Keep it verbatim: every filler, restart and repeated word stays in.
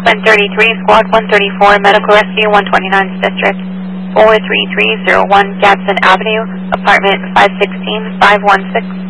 one thirty-three, Squad one thirty-four, Medical Rescue one twenty-ninth District, four three three zero one Gadsden Avenue, Apartment five sixteen, five one six.